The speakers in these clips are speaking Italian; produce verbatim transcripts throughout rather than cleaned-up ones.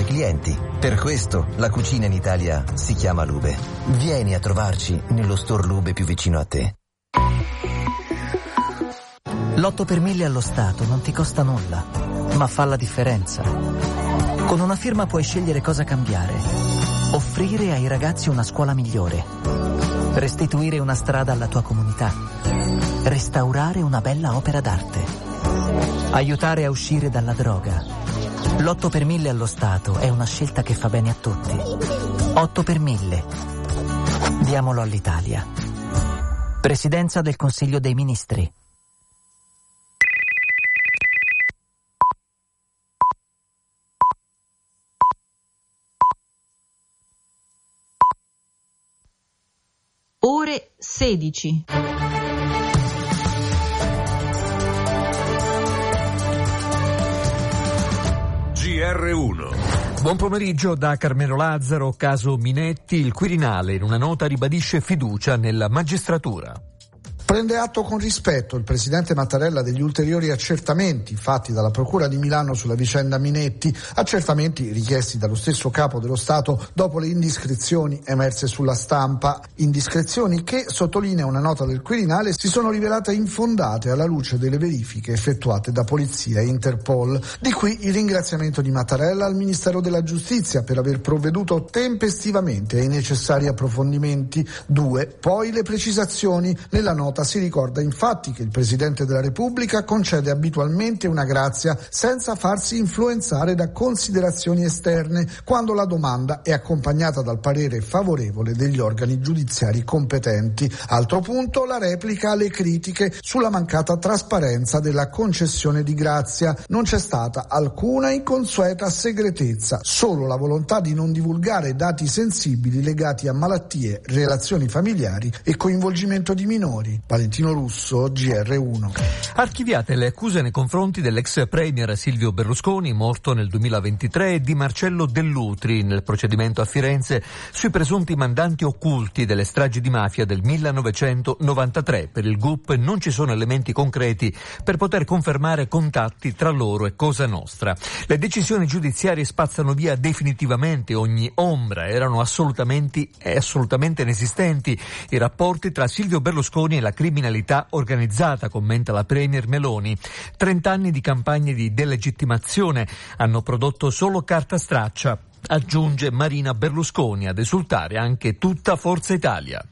clienti. Per questo la cucina in Italia si chiama Lube. Vieni a trovarci nello store Lube più vicino a te. L'otto per mille allo Stato non ti costa nulla, ma fa la differenza. Con una firma puoi scegliere cosa cambiare. Offrire ai ragazzi una scuola migliore. Restituire una strada alla tua comunità. Restaurare una bella opera d'arte. Aiutare a uscire dalla droga. L'otto per mille allo Stato è una scelta che fa bene a tutti. otto per mille. Diamolo all'Italia. Presidenza del Consiglio dei Ministri. Ore sedici. G R uno. Buon pomeriggio da Carmelo Lazzaro, caso Minetti. Il Quirinale in una nota ribadisce fiducia nella magistratura. Prende atto con rispetto il presidente Mattarella degli ulteriori accertamenti fatti dalla Procura di Milano sulla vicenda Minetti, accertamenti richiesti dallo stesso capo dello Stato dopo le indiscrezioni emerse sulla stampa, indiscrezioni che, sottolinea una nota del Quirinale, si sono rivelate infondate alla luce delle verifiche effettuate da Polizia e Interpol. Di qui il ringraziamento di Mattarella al Ministero della Giustizia per aver provveduto tempestivamente ai necessari approfondimenti. Due, poi le precisazioni. Nella nota si ricorda infatti che il Presidente della Repubblica concede abitualmente una grazia senza farsi influenzare da considerazioni esterne quando la domanda è accompagnata dal parere favorevole degli organi giudiziari competenti. Altro punto, la replica alle critiche sulla mancata trasparenza della concessione di grazia. Non c'è stata alcuna inconsueta segretezza, solo la volontà di non divulgare dati sensibili legati a malattie, relazioni familiari e coinvolgimento di minori. Valentino Russo, G R uno. Archiviate le accuse nei confronti dell'ex premier Silvio Berlusconi, morto nel duemilaventitré, e di Marcello Dell'Utri nel procedimento a Firenze sui presunti mandanti occulti delle stragi di mafia del millenovecentonovantatré. Per il G U P non ci sono elementi concreti per poter confermare contatti tra loro e Cosa Nostra. Le decisioni giudiziarie spazzano via definitivamente ogni ombra, erano assolutamente, assolutamente inesistenti i rapporti tra Silvio Berlusconi e la criminalità organizzata, commenta la premier Meloni. Trent'anni di campagne di delegittimazione hanno prodotto solo carta straccia, aggiunge Marina Berlusconi, ad esultare anche tutta Forza Italia.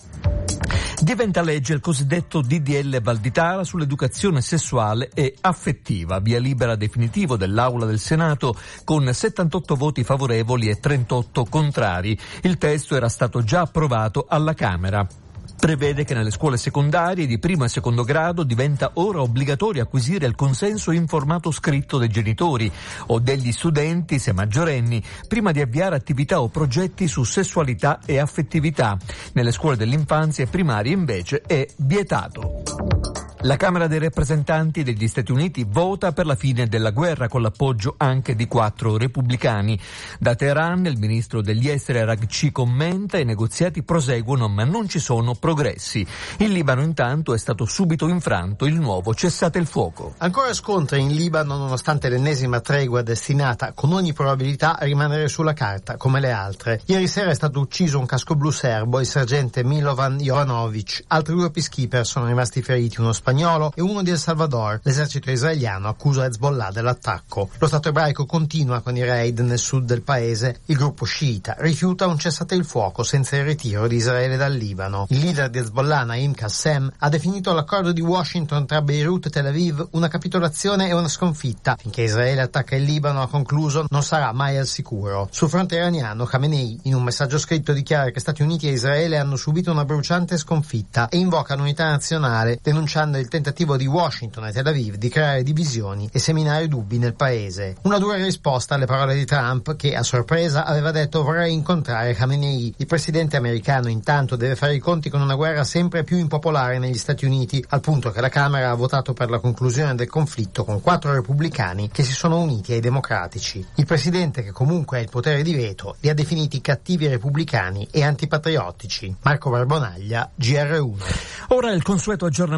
Diventa legge il cosiddetto D D L Valditara sull'educazione sessuale e affettiva, via libera definitivo dell'Aula del Senato con settantotto voti favorevoli e trentotto contrari. Il testo era stato già approvato alla Camera. Prevede che nelle scuole secondarie di primo e secondo grado diventa ora obbligatorio acquisire il consenso informato scritto dei genitori o degli studenti, se maggiorenni, prima di avviare attività o progetti su sessualità e affettività. Nelle scuole dell'infanzia e primarie invece è vietato. La Camera dei rappresentanti degli Stati Uniti vota per la fine della guerra con l'appoggio anche di quattro repubblicani. Da Teheran il ministro degli esteri Araghchi commenta: i negoziati proseguono ma non ci sono progressi. Il Libano intanto è stato subito infranto il nuovo cessate il fuoco. Ancora scontri in Libano nonostante l'ennesima tregua destinata con ogni probabilità a rimanere sulla carta come le altre. Ieri sera è stato ucciso un casco blu serbo, il sergente Milovan Jovanovic. Altri due peacekeeper sono rimasti feriti, uno spagnolo e uno di El Salvador. L'esercito israeliano accusa Hezbollah dell'attacco. Lo Stato ebraico continua con i raid nel sud del paese. Il gruppo sciita rifiuta un cessate il fuoco senza il ritiro di Israele dal Libano. Il leader di Hezbollah, Naim Qassem, ha definito l'accordo di Washington tra Beirut e Tel Aviv una capitolazione e una sconfitta. Finché Israele attacca il Libano, ha concluso, non sarà mai al sicuro. Sul fronte iraniano, Khamenei, in un messaggio scritto, dichiara che Stati Uniti e Israele hanno subito una bruciante sconfitta e invoca l'unità nazionale, denunciando il tentativo di Washington e Tel Aviv di creare divisioni e seminare dubbi nel paese. Una dura risposta alle parole di Trump, che a sorpresa aveva detto vorrei incontrare Khamenei. Il presidente americano intanto deve fare i conti con una guerra sempre più impopolare negli Stati Uniti, al punto che la Camera ha votato per la conclusione del conflitto con quattro repubblicani che si sono uniti ai democratici. Il presidente, che comunque ha il potere di veto, li ha definiti cattivi repubblicani e antipatriottici. Marco Barbonaglia, G R uno. Ora il consueto aggiornamento sulla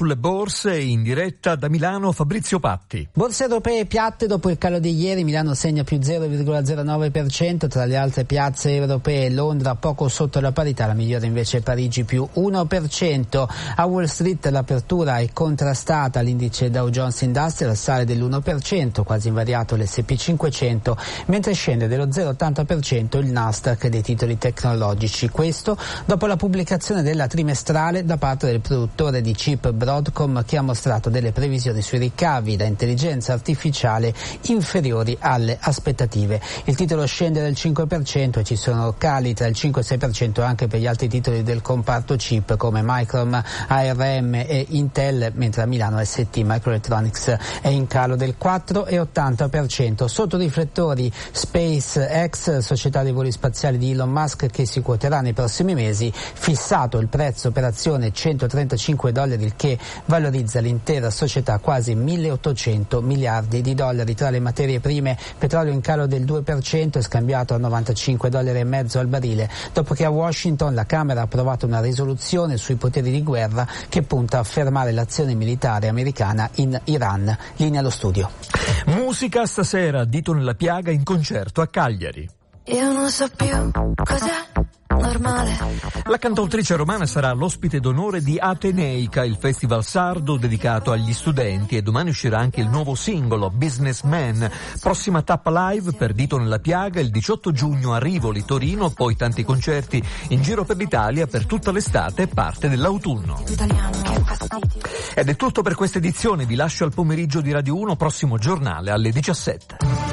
sulle borse, in diretta da Milano Fabrizio Patti. Borse europee piatte dopo il calo di ieri, Milano segna più zero virgola zero nove per cento, tra le altre piazze europee Londra poco sotto la parità, la migliore invece è Parigi più uno per cento. A Wall Street l'apertura è contrastata, l'indice Dow Jones Industrial sale dell'uno per cento, quasi invariato l'esse e pi cinquecento, mentre scende dello zero virgola ottanta per cento il Nasdaq dei titoli tecnologici. Questo dopo la pubblicazione della trimestrale da parte del produttore di chip Broadcom, che ha mostrato delle previsioni sui ricavi da intelligenza artificiale inferiori alle aspettative. Il titolo scende del cinque per cento e ci sono cali tra il cinque e il sei per cento anche per gli altri titoli del comparto chip come Micron, A R M e Intel, mentre a Milano S T Microelectronics è in calo del quattro virgola ottanta per cento. Sotto riflettori SpaceX, società dei voli spaziali di Elon Musk, che si quoterà nei prossimi mesi, fissato il prezzo per azione centotrentacinque dollari, il che valorizza l'intera società quasi milleottocento miliardi di dollari. Tra le materie prime, petrolio in calo del due per cento, è scambiato a novantacinque dollari e mezzo al barile, dopo che a Washington la Camera ha approvato una risoluzione sui poteri di guerra che punta a fermare l'azione militare americana in Iran. Linea allo studio. Musica stasera, Dito nella piaga in concerto a Cagliari. Io non so più cos'è normale. La cantautrice romana sarà l'ospite d'onore di Ateneica, il festival sardo dedicato agli studenti, e domani uscirà anche il nuovo singolo Businessman. Prossima tappa live per Dito nella piaga il diciotto giugno a Rivoli, Torino, poi tanti concerti in giro per l'Italia per tutta l'estate e parte dell'autunno. Ed è tutto per questa edizione, vi lascio al pomeriggio di Radio uno, prossimo giornale alle diciassette.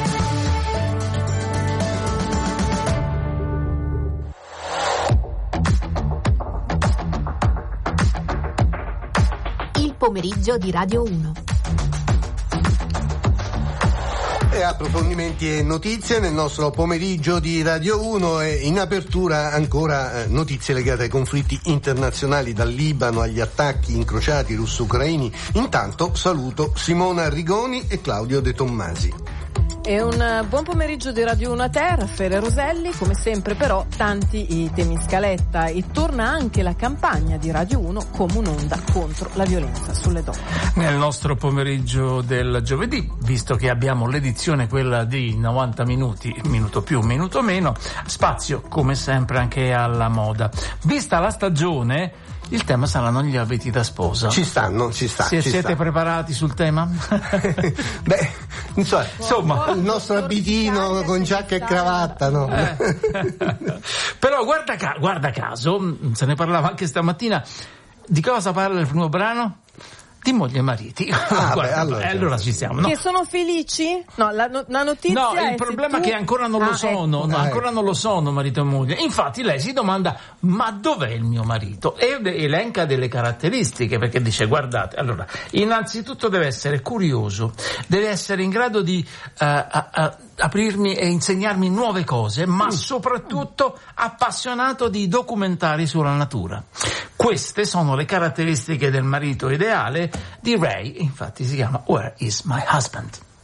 Pomeriggio di Radio uno. E approfondimenti e notizie nel nostro pomeriggio di Radio uno, e in apertura ancora eh, notizie legate ai conflitti internazionali, dal Libano agli attacchi incrociati russo-ucraini. Intanto saluto Simona Rigoni e Claudio De Tommasi. E un buon pomeriggio di Radio uno a te, Raffaele Roselli. Come sempre però tanti i temi in scaletta, e torna anche la campagna di Radio uno come un'onda contro la violenza sulle donne. Nel nostro pomeriggio del giovedì, visto che abbiamo l'edizione quella di novanta minuti, minuto più, minuto meno, spazio come sempre anche alla moda. Vista la stagione, il tema saranno gli abiti da sposa. Ci stanno, ci sta. Se ci siete sta. preparati sul tema? Beh, insomma, insomma il nostro abitino con giacca e cravatta, no? Eh. Però guarda, ca- guarda caso, se ne parlava anche stamattina, di cosa parla il primo brano? Di moglie e mariti. Ah, Guarda, beh, allora, allora ci siamo. No? Che sono felici? No, la, no, la notizia No, è il problema tu... è che ancora non ah, lo sono, ecco. no, Ah, ancora ecco. non lo sono marito e moglie. Infatti lei si domanda: ma dov'è il mio marito? E elenca delle caratteristiche, perché dice: guardate, allora, innanzitutto deve essere curioso, deve essere in grado di uh, a, a, aprirmi e insegnarmi nuove cose, ma soprattutto appassionato di documentari sulla natura. Queste sono le caratteristiche del marito ideale di Ray, infatti si chiama Where is my husband?